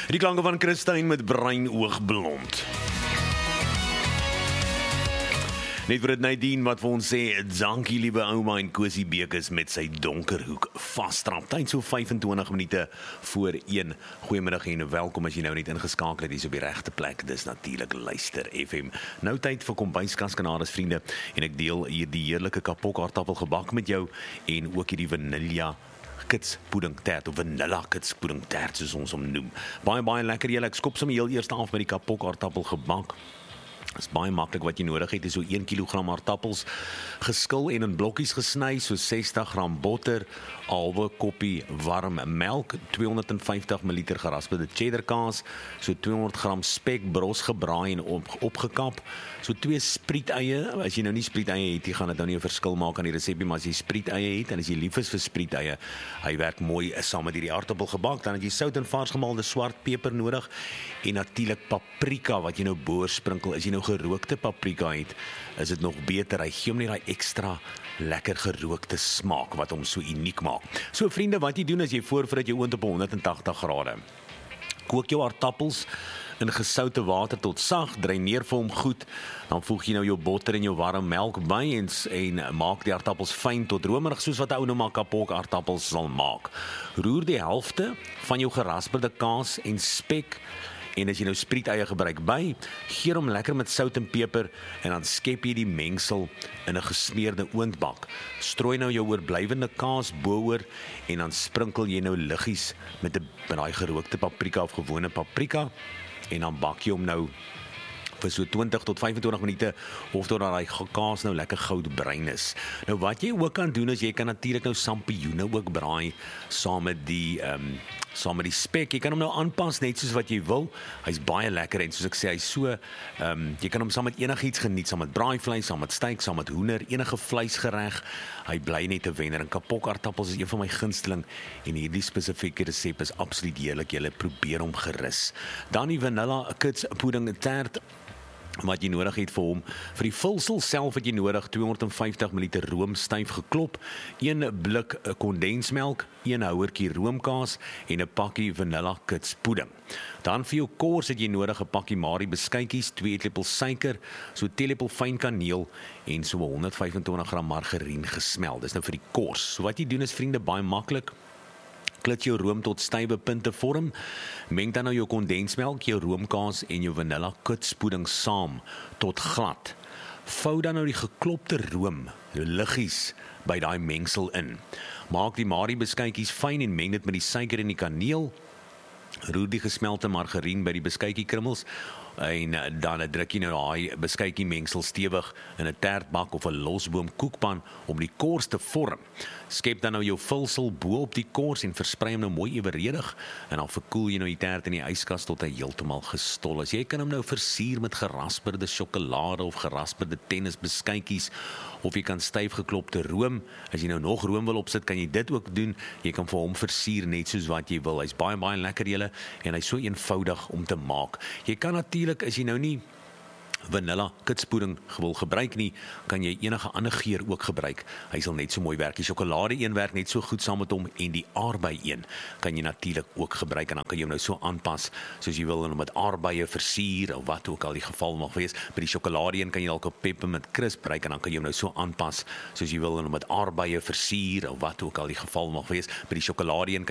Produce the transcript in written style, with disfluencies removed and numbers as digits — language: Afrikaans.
Die klanke van Christine met Brein Oogblond. Net vir dit Nadine wat vir ons sê, dankie liewe ouma en Kosie Bekes met sy donkerhoek vasstrap. Tyd so 25 minute voor 1. Goeiemiddag en welkom as jy nou net ingeskakel het, hier op die regte plek. Dis natuurlik Luister FM. Nou tyd vir kombuiskaskanades vriende en ek deel hier die heerlike kapok aardappelgebak met jou en ook hierdie vanilla kitspuddingtert of vanilla kitspuddingtert soos ons hom noem. Baie lekker julle. Ek skop sommer heel eers af met die kapok aardappelgebak. Dit is baie maklik wat jy nodig het, is so 1 kilogram aardappels geskil en in blokkies gesny, so 60 gram botter, 'n halwe koppie warm melk, 250 ml gerasperde cheddar kaas, so 200 gram spek bros gebraai en opgekap, so 2 spriet-eie. As jy nou nie spriet-eie het, gaan dit nou nie 'n verskil maak aan die resepie, maar as jy spriet-eie het en as jy lief is vir spriet-eie, hy werk mooi saam met hierdie aardappelgebak. Dan het jy sout en vars gemaalde swart peper nodig en natuurlik paprika wat jy nou bo sprinkel. As jy nou gerookte paprika het, is dit nog beter. Hy gee hom net daai ekstra lekker gerookte smaak wat hom so uniek maak. So vriende, wat jy doen is jy voorberei jou oond op 180 grade. Kook jou aardappels in gesoute water tot sag, dreineer vir hom goed, dan voeg jy nou jou botter en jou warm melk by en maak die aardappels fyn tot romerig soos wat ou nou maar kapok aardappels sal maak. Roer die helfte van jou gerasperde kaas en spek en as jy nou spriet-eie gebruik by, gee hom lekker met sout en peper en dan skep jy die mengsel in 'n gesmeerde oondbak. Strooi nou jou oorblywende kaas bo-oor en dan sprinkel jy nou liggies met daai gerookte paprika of gewone paprika en dan bak jy hom nou vir so 20 tot 25 minute of totdat daai kaas nou lekker goudbruin is. Nou wat jy ook kan doen is jy kan natuurlik nou sampioene ook braai saam met die spek. Jy kan hom nou aanpas net soos wat jy wil. Hy's baie lekker en soos ek sê, hy's so jy kan hom saam met enigiets geniet, saam met braaivleis, saam met steak, saam met hoender, enige vleisgereg. Hy bly net 'n wenner. En kapok aardappels is een van my gunsteling en hierdie spesifieke resep is absoluut heerlik. Jy probeer hom gerus. Dan die vanilla kitspuddingtert wat jy nodig het vir hom. Vir die vulsel self het jy nodig 250 ml room styf geklop, 1 blik kondensmelk, 1 houertjie roomkaas en 'n pakkie vanilla kitspudding. Dan vir jou kors het jy nodig 'n pakkie Marie beskuitjies, 2 eetlepels suiker, so 'n teelepel fyn kaneel en so 125 gram margarien gesmeld. Dis nou vir die kors. So wat jy doen is vriende baie maklik. Klit jou room tot stywe punte vorm, meng dan nou jou kondensmelk, jou roomkaas en jou vanilla kitspudding saam tot glad. Vou dan nou die geklopte room, jou liggies by daai mengsel in. Maak die Marie beskuitjies fyn en meng dit met die suiker en die kaneel. Roer die gesmelte margarien by die beskuitjiekrummels en dan druk jy nou daai beskuitjie mengsel stewig in 'n tertbak of 'n losboom koekpan om die kors te vorm. Skep dan nou jou vulsel bo op die kors en versprei hom nou mooi eweredig en dan verkoel jy nou die tert in die yskas tot hy heeltemal gestol is. Jy kan hom nou versier met gerasperde sjokolade of gerasperde tennisbeskuitjies of jy kan styf geklopte room. As jy nou nog room wil opsit, kan jy dit ook doen. Jy kan vir hom versier net soos wat jy wil. Hy's baie lekker julle en hy's so eenvoudig om te maak. Jy kan natuurlik, as jy nou nie vanilla kitspudding wil gebruik nie, kan jy enige ander geur ook gebruik. Hy sal net so mooi werk. Die sjokolade een werk net so goed saam met hom en die aardbei een kan jy natuurlik ook gebruik en dan kan jy hom nou so aanpas soos jy wil en hom met aardbeie versier of wat ook al die geval mag wees. By die sjokolade een kan jy dalk 'n peppermint crisp gebruik en dan kan jy hom nou so aanpas soos jy wil en hom met aardbeie versier of wat ook al die geval mag wees. By die sjokolade een